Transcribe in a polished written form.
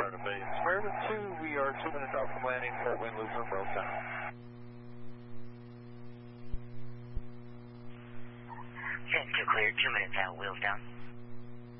front of base. American 2, we are 2 minutes out from landing, Fort Wind Looper, Belltown. Center clear, 2 minutes out, wheels down.